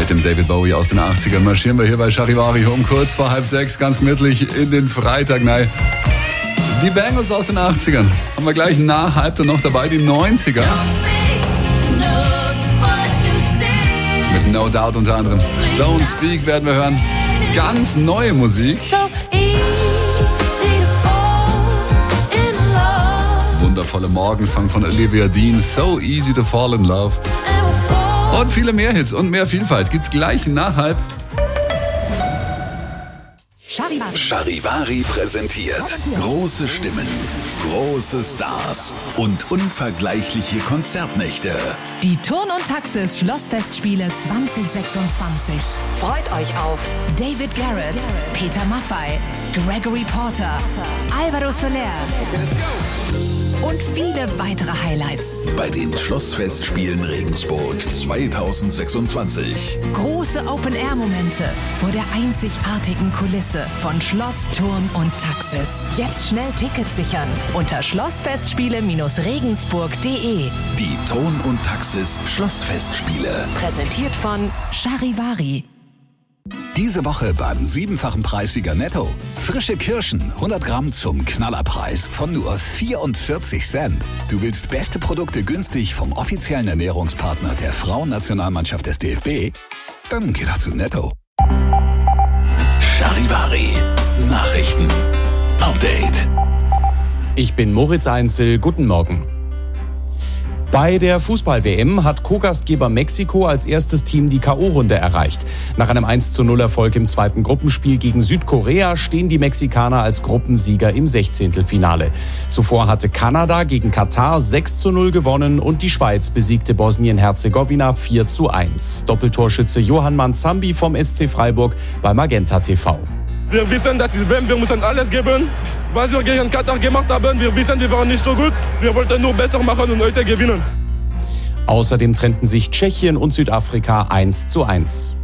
Mit dem David Bowie aus den 80ern marschieren wir hier bei Charivari um kurz vor 5:30, ganz gemütlich in den Freitag. Nein, die Bangles aus den 80ern haben wir gleich nach halb dann noch dabei, die 90er. Mit No Doubt unter anderem. Don't Speak werden wir hören. Ganz neue Musik. Wundervolle Morgensong von Olivia Dean. So Easy to Fall in Love. Und viele mehr Hits und mehr Vielfalt gibt's gleich nach halb. Charivari präsentiert große Stimmen, große Stars und unvergleichliche Konzertnächte. Die Turn- und Taxis Schlossfestspiele 2026. Freut euch auf David Garrett, Peter Maffay, Gregory Porter, Alvaro Soler und viele weitere Highlights. Bei den Schlossfestspielen Regensburg 2026. Große Open-Air-Momente vor der einzigartigen Kulisse von Schloss, Turn und Taxis. Jetzt schnell Tickets sichern unter schlossfestspiele-regensburg.de. Die Turn- und Taxis Schlossfestspiele. Präsentiert von Charivari. Diese Woche beim 7-fachen Preissieger Netto. Frische Kirschen, 100 Gramm zum Knallerpreis von nur 44 Cent. Du willst beste Produkte günstig vom offiziellen Ernährungspartner der Frauennationalmannschaft des DFB? Dann geh doch zu Netto. Charivari. Nachrichten. Update. Ich bin Moritz Einzel. Guten Morgen. Bei der Fußball-WM hat Co-Gastgeber Mexiko als erstes Team die K.O.-Runde erreicht. Nach einem 1:0-Erfolg im zweiten Gruppenspiel gegen Südkorea stehen die Mexikaner als Gruppensieger im 16. Zuvor hatte Kanada gegen Katar 6:0 gewonnen und die Schweiz besiegte Bosnien-Herzegowina 4:1. Doppeltorschütze Johann Manzambi vom SC Freiburg bei Magenta TV. Wir wissen, das ist WM, wir müssen alles geben. Was wir gegen Katar gemacht haben, wir wissen, wir waren nicht so gut. Wir wollten nur besser machen und heute gewinnen. Außerdem trennten sich Tschechien und Südafrika 1:1.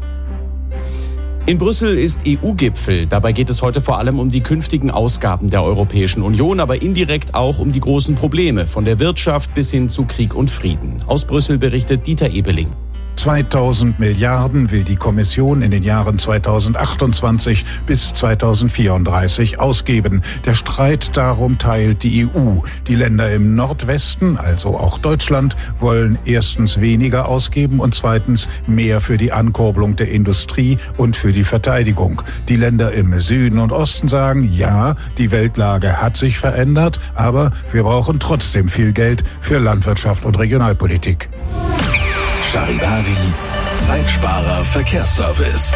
In Brüssel ist EU-Gipfel. Dabei geht es heute vor allem um die künftigen Ausgaben der Europäischen Union, aber indirekt auch um die großen Probleme, von der Wirtschaft bis hin zu Krieg und Frieden. Aus Brüssel berichtet Dieter Ebeling. 2000 Milliarden will die Kommission in den Jahren 2028 bis 2034 ausgeben. Der Streit darum teilt die EU. Die Länder im Nordwesten, also auch Deutschland, wollen erstens weniger ausgeben und zweitens mehr für die Ankurbelung der Industrie und für die Verteidigung. Die Länder im Süden und Osten sagen, ja, die Weltlage hat sich verändert, aber wir brauchen trotzdem viel Geld für Landwirtschaft und Regionalpolitik. Charivari, Zeitsparer Verkehrsservice.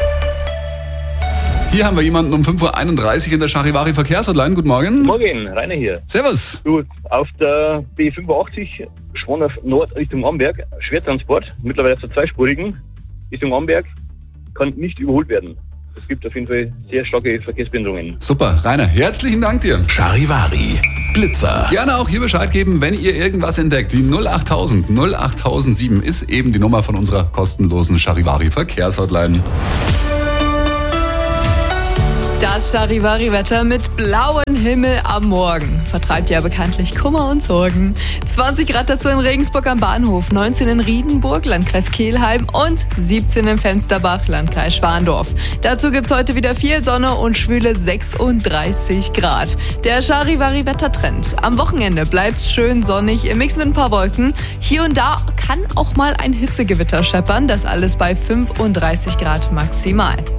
Hier haben wir jemanden um 5:31 Uhr in der Charivari Verkehrshotline. Guten Morgen. Guten Morgen, Rainer hier. Servus. Du, auf der B85 Schwannach Nord Richtung Amberg, Schwertransport, mittlerweile auf der zweispurigen Richtung Amberg, kann nicht überholt werden. Es gibt auf jeden Fall sehr starke Verkehrsbehinderungen. Super, Rainer, herzlichen Dank dir. Charivari, Blitzer. Gerne auch hier Bescheid geben, wenn ihr irgendwas entdeckt. Die 08000 08007 ist eben die Nummer von unserer kostenlosen Charivari Verkehrshotline. Das Charivari-Wetter mit blauem Himmel am Morgen vertreibt ja bekanntlich Kummer und Sorgen. 20 Grad dazu in Regensburg am Bahnhof, 19 in Riedenburg, Landkreis Kelheim und 17 in Fensterbach, Landkreis Schwandorf. Dazu gibt's heute wieder viel Sonne und schwüle 36 Grad. Der Charivari-Wettertrend. Am Wochenende bleibt's schön sonnig im Mix mit ein paar Wolken. Hier und da kann auch mal ein Hitzegewitter scheppern. Das alles bei 35 Grad maximal.